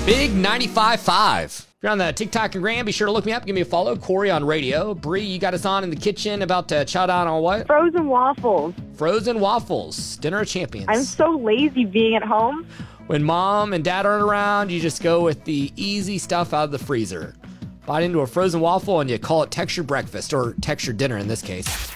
Big 95.5. If you're on the TikTok and Gram, be sure to look me up. Give me a follow. Corey on radio. Bree, you got us on in the kitchen about to chow down on what? Frozen waffles. Frozen waffles. Dinner of champions. I'm so lazy being at home. When mom and dad aren't around, you just go with the easy stuff out of the freezer. Bite into a frozen waffle and you call it texture breakfast, or texture dinner in this case.